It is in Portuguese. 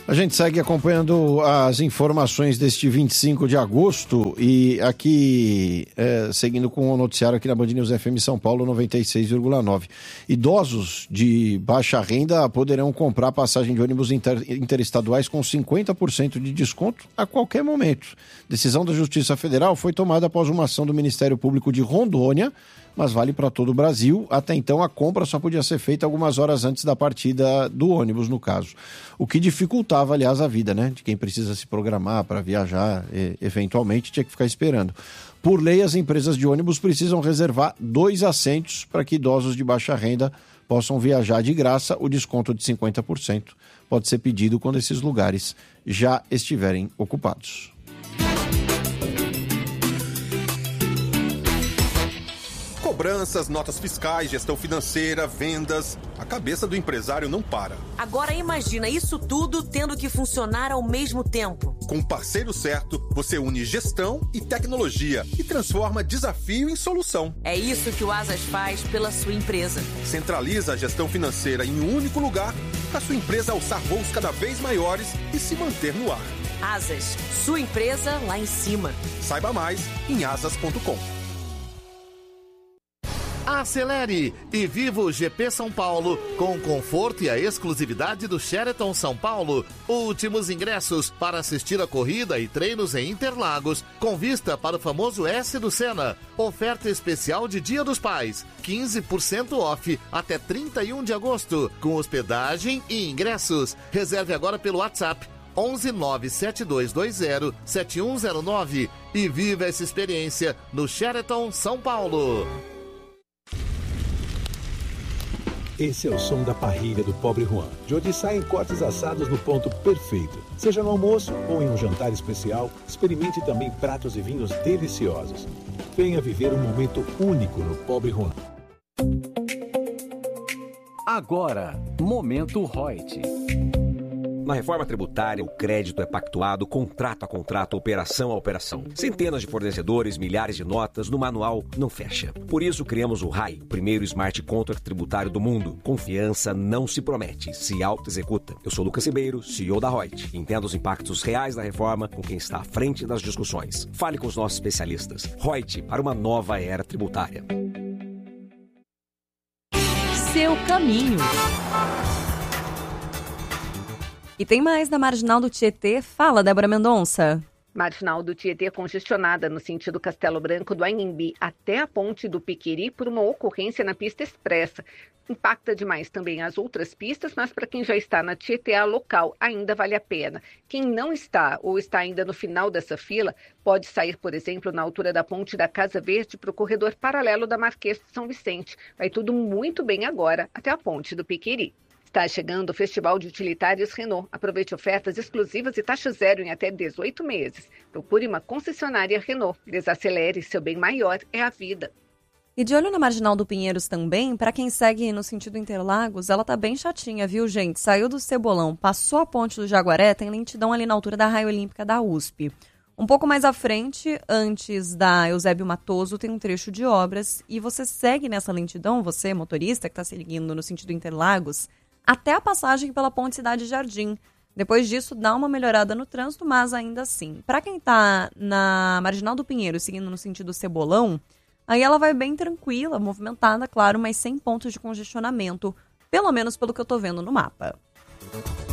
A gente segue acompanhando as informações deste 25 de agosto e aqui, seguindo com o noticiário aqui na Band News FM São Paulo 96,9. Idosos de baixa renda poderão comprar passagem de ônibus interestaduais com 50% de desconto a qualquer momento. Decisão da Justiça Federal foi tomada após uma ação do Ministério Público de Rondônia, mas vale para todo o Brasil. Até então, a compra só podia ser feita algumas horas antes da partida do ônibus, no caso. O que dificultava, aliás, a vida, né? De quem precisa se programar para viajar, eventualmente tinha que ficar esperando. Por lei, as empresas de ônibus precisam reservar 2 assentos para que idosos de baixa renda possam viajar de graça. O desconto de 50% pode ser pedido quando esses lugares já estiverem ocupados. Cobranças, notas fiscais, gestão financeira, vendas. A cabeça do empresário não para. Agora imagina isso tudo tendo que funcionar ao mesmo tempo. Com o parceiro certo, você une gestão e tecnologia e transforma desafio em solução. É isso que o Asas faz pela sua empresa. Centraliza a gestão financeira em um único lugar para sua empresa alçar voos cada vez maiores e se manter no ar. Asas, sua empresa lá em cima. Saiba mais em asas.com. Acelere e viva o GP São Paulo com o conforto e a exclusividade do Sheraton São Paulo. Últimos ingressos para assistir a corrida e treinos em Interlagos, com vista para o famoso S do Senna. Oferta especial de Dia dos Pais, 15% off até 31 de agosto, com hospedagem e ingressos. Reserve agora pelo WhatsApp 11 97220 7109 e viva essa experiência no Sheraton São Paulo. Esse é o som da parrilha do Pobre Juan, de onde saem cortes assados no ponto perfeito. Seja no almoço ou em um jantar especial, experimente também pratos e vinhos deliciosos. Venha viver um momento único no Pobre Juan. Agora, Momento Reut. Na reforma tributária, o crédito é pactuado contrato a contrato, operação a operação. Centenas de fornecedores, milhares de notas, no manual não fecha. Por isso, criamos o RAI, o primeiro smart contract tributário do mundo. Confiança não se promete, se auto-executa. Eu sou Lucas Ribeiro, CEO da Reut. Entenda os impactos reais da reforma com quem está à frente das discussões. Fale com os nossos especialistas. Reut, para uma nova era tributária. Seu caminho. E tem mais na Marginal do Tietê. Fala, Débora Mendonça. Marginal do Tietê congestionada no sentido Castelo Branco do Anhembi até a ponte do Piqueri por uma ocorrência na pista expressa. Impacta demais também as outras pistas, mas para quem já está na Tietê local ainda vale a pena. Quem não está ou está ainda no final dessa fila pode sair, por exemplo, na altura da ponte da Casa Verde para o corredor paralelo da Marquês de São Vicente. Vai tudo muito bem agora até a ponte do Piqueri. Está chegando o Festival de Utilitários Renault. Aproveite ofertas exclusivas e taxa zero em até 18 meses. Procure uma concessionária Renault. Desacelere, seu bem maior é a vida. E de olho na Marginal do Pinheiros também, para quem segue no sentido Interlagos, ela tá bem chatinha, viu, gente? Saiu do Cebolão, passou a ponte do Jaguaré, tem lentidão ali na altura da Raia Olímpica da USP. Um pouco mais à frente, antes da Eusébio Matoso, tem um trecho de obras e você segue nessa lentidão, você, motorista que está seguindo no sentido Interlagos, até a passagem pela Ponte Cidade Jardim. Depois disso, dá uma melhorada no trânsito, mas ainda assim. Para quem está na Marginal do Pinheiro, seguindo no sentido Cebolão, aí ela vai bem tranquila, movimentada, claro, mas sem pontos de congestionamento, pelo menos pelo que eu estou vendo no mapa.